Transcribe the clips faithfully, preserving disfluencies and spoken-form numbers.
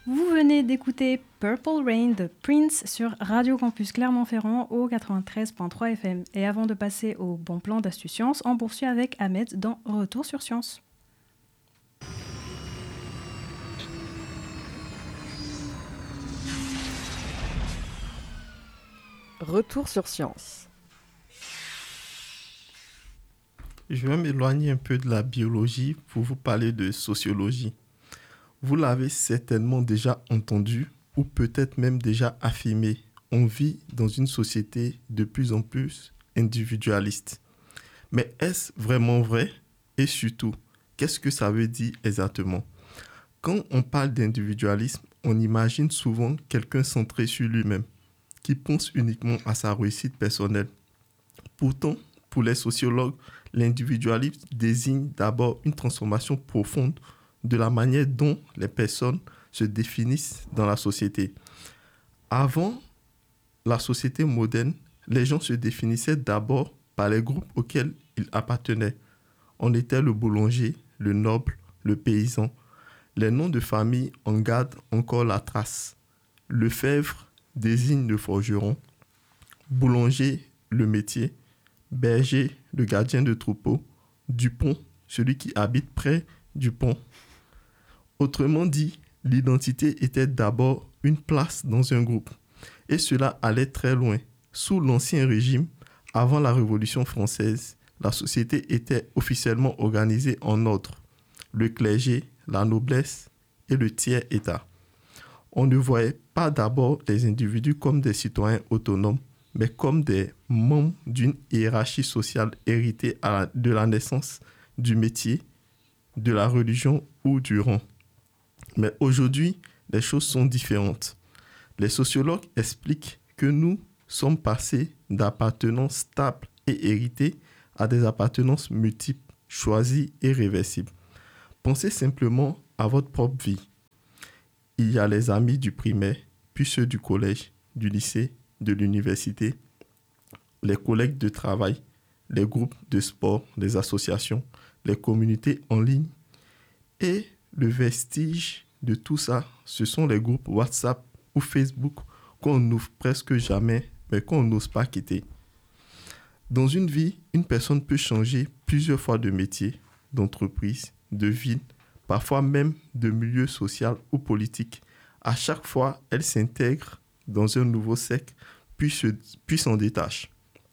Vous venez d'écouter Purple Rain de Prince sur Radio Campus Clermont-Ferrand au quatre-vingt-treize virgule trois F M. Et avant de passer au bon plan d'Astuce Science, on poursuit avec Ahmed dans Retour sur Science. Retour sur Science. Je vais m'éloigner un peu de la biologie pour vous parler de sociologie. Vous l'avez certainement déjà entendu ou peut-être même déjà affirmé. On vit dans une société de plus en plus individualiste. Mais est-ce vraiment vrai? Et surtout, qu'est-ce que ça veut dire exactement? Quand on parle d'individualisme, on imagine souvent quelqu'un centré sur lui-même, qui pense uniquement à sa réussite personnelle. Pourtant, pour les sociologues, l'individualisme désigne d'abord une transformation profonde de la manière dont les personnes se définissent dans la société. Avant la société moderne, les gens se définissaient d'abord par les groupes auxquels ils appartenaient. On était le boulanger, le noble, le paysan. Les noms de famille en gardent encore la trace. Lefebvre désigne le forgeron, boulanger, le métier, berger, le gardien de troupeau, Dupont, celui qui habite près du pont. Autrement dit, l'identité était d'abord une place dans un groupe. Et cela allait très loin. Sous l'Ancien Régime, avant la Révolution française, la société était officiellement organisée en ordres. Le clergé, la noblesse et le tiers-état. On ne voyait pas d'abord les individus comme des citoyens autonomes, mais comme des membres d'une hiérarchie sociale héritée à la, de la naissance, du métier, de la religion ou du rang. Mais aujourd'hui, les choses sont différentes. Les sociologues expliquent que nous sommes passés d'appartenances stables et héritées à des appartenances multiples, choisies et réversibles. Pensez simplement à votre propre vie. Il y a les amis du primaire, puis ceux du collège, du lycée, de l'université, les collègues de travail, les groupes de sport, les associations, les communautés en ligne. Et le vestige de tout ça, ce sont les groupes WhatsApp ou Facebook qu'on n'ouvre presque jamais, mais qu'on n'ose pas quitter. Dans une vie, une personne peut changer plusieurs fois de métier, d'entreprise, de ville, parfois même de milieu social ou politique. À chaque fois, elle s'intègre dans un nouveau cercle, puis, se, puis s'en détache.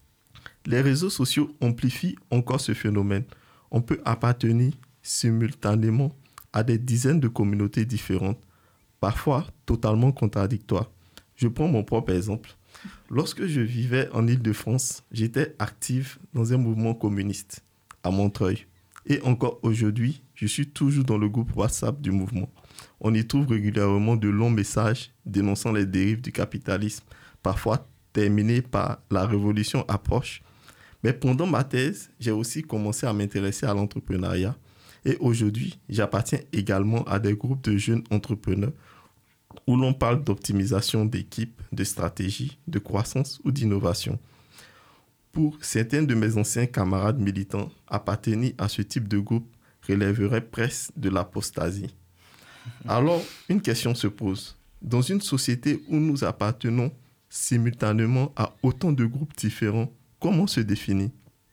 Les réseaux sociaux amplifient encore ce phénomène. On peut appartenir simultanément à des dizaines de communautés différentes, parfois totalement contradictoires. Je prends mon propre exemple. Lorsque je vivais en Île-de-France, j'étais active dans un mouvement communiste à Montreuil. Et encore aujourd'hui, je suis toujours dans le groupe WhatsApp du mouvement. On y trouve régulièrement de longs messages dénonçant les dérives du capitalisme, parfois terminés par la révolution approche. Mais pendant ma thèse, j'ai aussi commencé à m'intéresser à l'entrepreneuriat. Et aujourd'hui, j'appartiens également à des groupes de jeunes entrepreneurs où l'on parle d'optimisation d'équipe, de stratégie, de croissance ou d'innovation. Pour certains de mes anciens camarades militants, appartenir à ce type de groupe relèverait presque de l'apostasie. Alors, une question se pose. Dans une société où nous appartenons simultanément à autant de groupes différents, comment se définir?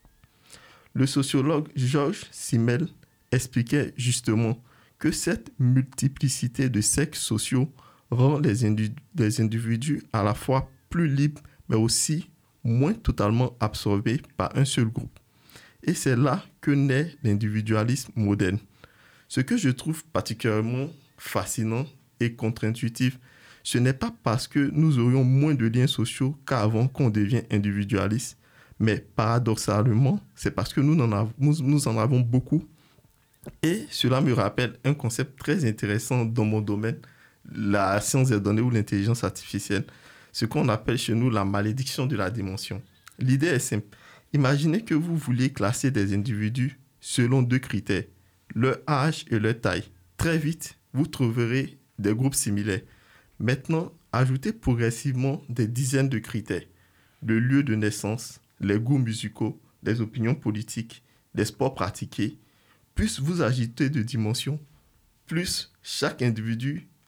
Le sociologue Georges Simmel expliquait justement que cette multiplicité de cercles sociaux rend les, indiv- les individus à la fois plus libres, mais aussi moins totalement absorbés par un seul groupe. Et c'est là que naît l'individualisme moderne. Ce que je trouve particulièrement fascinant et contre-intuitif, ce n'est pas parce que nous aurions moins de liens sociaux qu'avant qu'on devient individualiste, mais paradoxalement, c'est parce que nous en avons, nous, nous en avons beaucoup. Et cela me rappelle un concept très intéressant dans mon domaine, la science des données ou l'intelligence artificielle, ce qu'on appelle chez nous la malédiction de la dimension. L'idée est simple. Imaginez que vous vouliez classer des individus selon deux critères, leur âge et leur taille. Très vite, vous trouverez des groupes similaires. Maintenant, ajoutez progressivement des dizaines de critères. Le lieu de naissance, les goûts musicaux, les opinions politiques, les sports pratiqués. Plus vous ajoutez de dimensions, plus chaque individu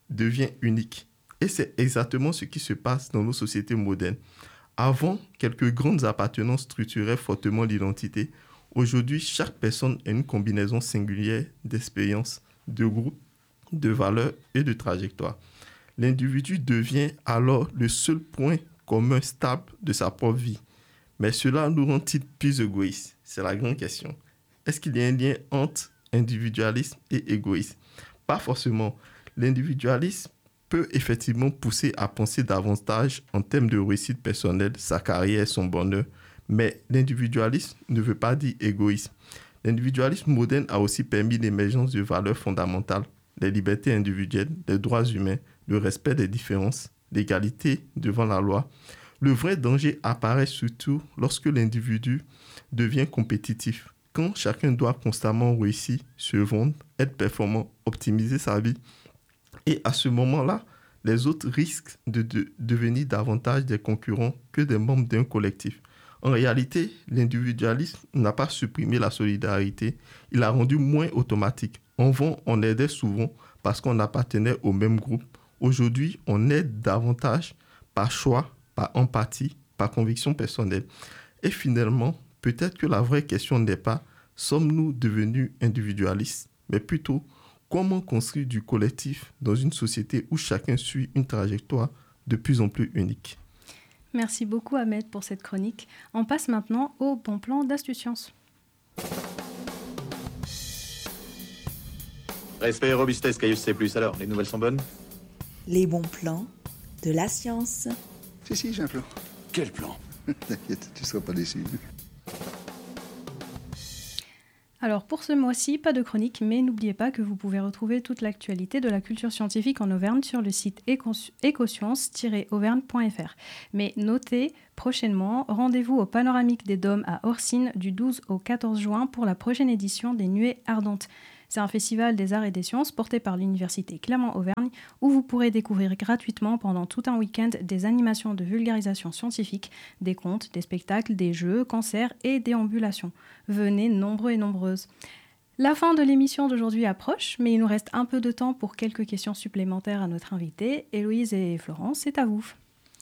devient unique. Et c'est exactement ce qui se passe dans nos sociétés modernes. Avant, quelques grandes appartenances structuraient fortement l'identité. Aujourd'hui, chaque personne a une combinaison singulière d'expériences, de groupes, de valeurs et de trajectoires. L'individu devient alors le seul point commun stable de sa propre vie. Mais cela nous rend-il plus égoïstes? C'est la grande question. Est-ce qu'il y a un lien entre individualisme et égoïsme? Pas forcément. L'individualisme peut effectivement pousser à penser davantage en termes de réussite personnelle, sa carrière, son bonheur. Mais l'individualisme ne veut pas dire égoïsme. L'individualisme moderne a aussi permis l'émergence de valeurs fondamentales, les libertés individuelles, les droits humains, le respect des différences, l'égalité devant la loi. Le vrai danger apparaît surtout lorsque l'individu devient compétitif. Quand chacun doit constamment réussir, se vendre, être performant, optimiser sa vie. Et à ce moment-là, les autres risquent de, de devenir davantage des concurrents que des membres d'un collectif. En réalité, l'individualisme n'a pas supprimé la solidarité, il l'a rendu moins automatique. Avant, on aidait souvent parce qu'on appartenait au même groupe. Aujourd'hui, on aide davantage par choix, par empathie, par conviction personnelle. Et finalement, peut-être que la vraie question n'est pas « sommes-nous devenus individualistes ?» mais plutôt « comment construire du collectif dans une société où chacun suit une trajectoire de plus en plus unique ?» Merci beaucoup Ahmed pour cette chronique. On passe maintenant au bon plan d'Astuce Science. Respect et robustesse, Caius C plus. Alors, les nouvelles sont bonnes? Les bons plans de la science. Si, si, j'ai un plan. Quel plan? T'inquiète, tu ne seras pas déçu. Alors pour ce mois-ci, pas de chronique, mais n'oubliez pas que vous pouvez retrouver toute l'actualité de la culture scientifique en Auvergne sur le site écosciences tiret auvergne point f r. Mais notez, prochainement, rendez-vous au Panoramique des Dômes à Orsine du douze au quatorze juin pour la prochaine édition des Nuées Ardentes. C'est un festival des arts et des sciences porté par l'Université Clermont-Auvergne où vous pourrez découvrir gratuitement pendant tout un week-end des animations de vulgarisation scientifique, des contes, des spectacles, des jeux, concerts et déambulations. Venez nombreux et nombreuses. La fin de l'émission d'aujourd'hui approche, mais il nous reste un peu de temps pour quelques questions supplémentaires à notre invité. Héloïse et Florence, c'est à vous.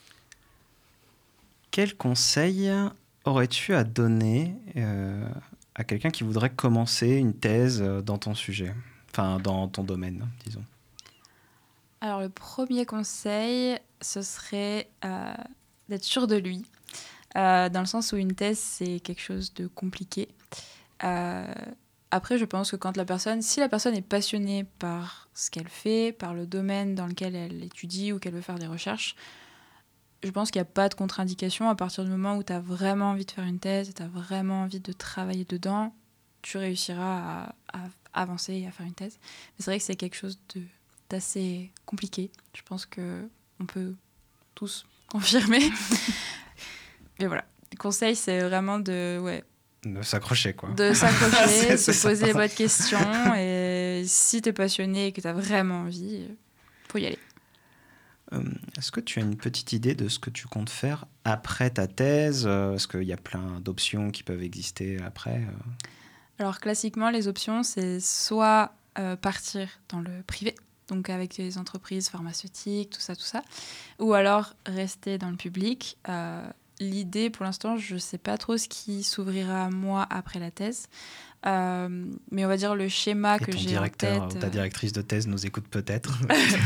Quel conseil aurais-tu à donner euh, à quelqu'un qui voudrait commencer une thèse dans ton sujet, enfin dans ton domaine, disons? Alors le premier conseil, ce serait euh, d'être sûr de lui, euh, dans le sens où une thèse, c'est quelque chose de compliqué. Euh, après, je pense que quand la personne, si la personne est passionnée par ce qu'elle fait, par le domaine dans lequel elle étudie ou qu'elle veut faire des recherches, je pense qu'il n'y a pas de contre-indication. À partir du moment où tu as vraiment envie de faire une thèse, tu as vraiment envie de travailler dedans, tu réussiras à, à avancer et à faire une thèse. Mais c'est vrai que c'est quelque chose de, d'assez compliqué. Je pense qu'on peut tous confirmer. Mais voilà, le conseil, c'est vraiment de... Ouais, de s'accrocher, quoi. De s'accrocher, c'est, se poser les bonnes questions. Et si tu es passionné et que tu as vraiment envie, il faut y aller. Euh, est-ce que tu as une petite idée de ce que tu comptes faire après ta thèse? Est-ce qu'il y a plein d'options qui peuvent exister après? Alors, classiquement, les options, c'est soit euh, partir dans le privé, donc avec des entreprises pharmaceutiques, tout ça, tout ça, ou alors rester dans le public. Euh, l'idée, pour l'instant, je ne sais pas trop ce qui s'ouvrira à moi après la thèse. Euh, mais on va dire le schéma et que ton j'ai directeur en tête. Ou ta directrice de thèse nous écoute peut-être.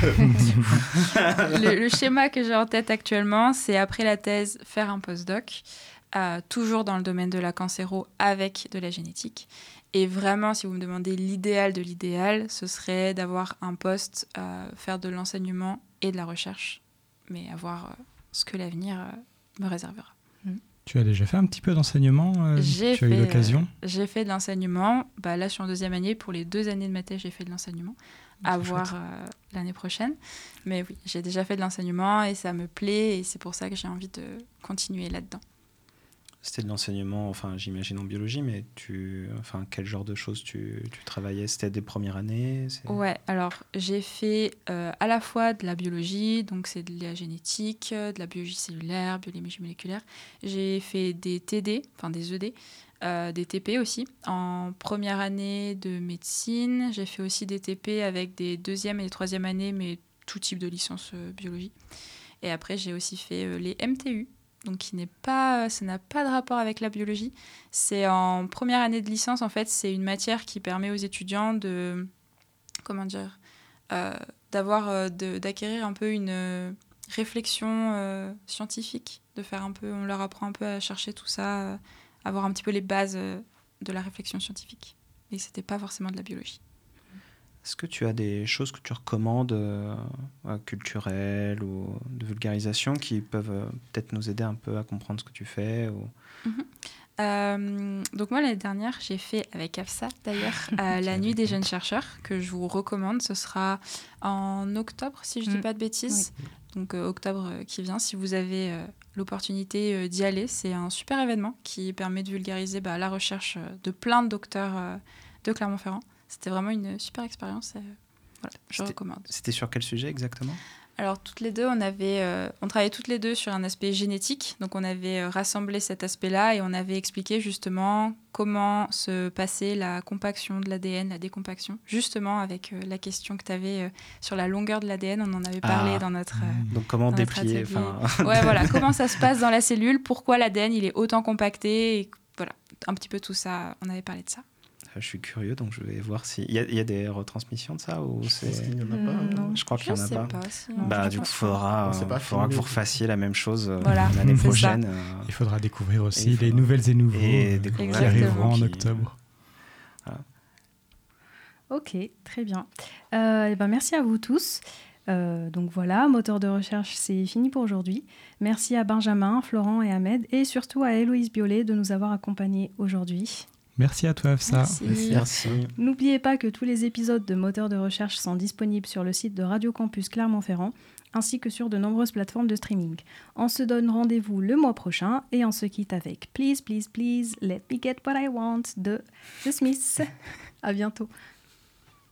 le, le schéma que j'ai en tête actuellement, c'est après la thèse, faire un postdoc, euh, toujours dans le domaine de la cancéro avec de la génétique. Et vraiment, si vous me demandez l'idéal de l'idéal, ce serait d'avoir un poste, euh, faire de l'enseignement et de la recherche, mais à voir euh, ce que l'avenir euh, me réservera. Mm. Tu as déjà fait un petit peu d'enseignement euh, j'ai Tu as fait, eu l'occasion euh, J'ai fait de l'enseignement. Bah, là, je suis en deuxième année. Pour les deux années de ma thèse, j'ai fait de l'enseignement. C'est à voir euh, l'année prochaine. Mais oui, j'ai déjà fait de l'enseignement et ça me plaît. Et c'est pour ça que j'ai envie de continuer là-dedans. C'était de l'enseignement, enfin, j'imagine en biologie, mais tu, enfin, quel genre de choses tu, tu travaillais? C'était des premières années? c'est... Ouais, alors j'ai fait euh, à la fois de la biologie, donc c'est de la génétique, de la biologie cellulaire, biologie moléculaire. J'ai fait des T D, enfin des E D, euh, des T P aussi. En première année de médecine, j'ai fait aussi des T P avec des deuxième et des troisième années, mais tout type de licence euh, biologie. Et après, j'ai aussi fait euh, les M T U, donc qui n'est pas, ça n'a pas de rapport avec la biologie. C'est en première année de licence, en fait, c'est une matière qui permet aux étudiants de, comment dire, euh, d'avoir, euh, de, d'acquérir un peu une euh, réflexion euh, scientifique, de faire un peu, on leur apprend un peu à chercher tout ça, euh, avoir un petit peu les bases euh, de la réflexion scientifique. Et c'était pas forcément de la biologie. Est-ce que tu as des choses que tu recommandes, euh, culturelles ou de vulgarisation, qui peuvent euh, peut-être nous aider un peu à comprendre ce que tu fais ou... Mm-hmm. Euh, donc moi, l'année dernière, j'ai fait avec Afsa, d'ailleurs, euh, la Nuit des jeunes chercheurs, que je vous recommande. Ce sera en octobre, si je ne dis Mm. pas de bêtises. Oui. Donc euh, octobre euh, qui vient, si vous avez euh, l'opportunité euh, d'y aller. C'est un super événement qui permet de vulgariser bah, la recherche euh, de plein de docteurs euh, de Clermont-Ferrand. C'était vraiment une super expérience. Et, euh, voilà, je C'était- recommande. C'était sur quel sujet exactement ? Alors, toutes les deux, on, avait, euh, on travaillait toutes les deux sur un aspect génétique. Donc, on avait euh, rassemblé cet aspect-là et on avait expliqué justement comment se passait la compaction de l'A D N, la décompaction, justement avec euh, la question que tu avais euh, sur la longueur de l'A D N. On en avait parlé Ah. dans notre... euh, Donc comment dans notre déplier atelier. enfin... Ouais, voilà, comment ça se passe dans la cellule, pourquoi l'A D N il est autant compacté, et voilà, un petit peu tout ça, on avait parlé de ça. Je suis curieux, donc je vais voir si... Il y a, il y a des retransmissions de ça ou Je pense c'est... qu'il n'y en a Hmm, pas. hein. non. Je crois qu'il n'y en a Je sais pas. pas si- Bah, je du coup, pense il pas. faudra, On sait pas euh, faudra que filmer. vous refassiez la même chose euh, Voilà, l'année c'est ça. prochaine. euh, Il faudra découvrir aussi il faudra- les nouvelles et nouveaux et euh, découvrir qui les arriveront nouveaux en qui- octobre. Ok, très bien. Euh, eh ben, merci à vous tous. Euh, donc voilà, moteur de recherche, c'est fini pour aujourd'hui. Merci à Benjamin, Florent et Ahmed, et surtout à Héloïse Biolay de nous avoir accompagnés aujourd'hui. Merci à toi, Afsa. Merci. Merci. N'oubliez pas que tous les épisodes de Moteur de recherche sont disponibles sur le site de Radio Campus Clermont-Ferrand, ainsi que sur de nombreuses plateformes de streaming. On se donne rendez-vous le mois prochain et on se quitte avec Please, Please, Please, Let Me Get What I Want de The Smiths. À bientôt.